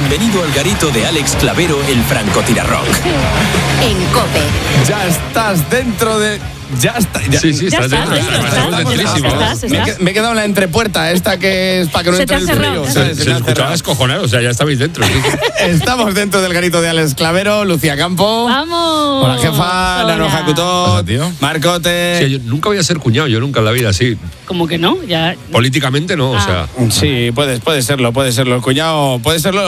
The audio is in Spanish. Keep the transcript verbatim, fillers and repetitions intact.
Bienvenido al garito de Alex Clavero, el francotirarrock. En COPE. Ya estás dentro de... Ya está. Ya, sí, sí, ya estás dentro. estás, Estás estás, dentrísimo. estás, estás. Me, he, me he quedado en la entrepuerta, esta que es para que no Se te entre ha el cerrado. frío. Se, ¿sabes? se me ha escuchaba cerrado. descojonar, o sea, ya estabais dentro. ¿Sí? Estamos dentro del garito de Alex Clavero, Lucía Campo. ¡Vamos! Hola, jefa, Hola. Nano Jacutó, Hola, tío. Marcote. Sí, yo nunca voy a ser cuñado, yo nunca en la vida, así. ¿Cómo que no? Ya... Políticamente no, o Ah. sea. Sí, puede, puede serlo, puede serlo. El cuñado puede serlo.